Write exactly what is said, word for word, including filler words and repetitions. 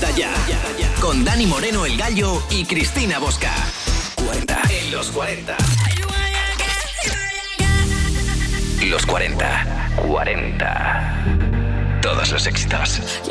cuarenta ya. Con Dani Moreno, El Gallo y Cristina Bosca. cuarenta. En los cuarenta. Los cuarenta. cuarenta. Todos los éxitos.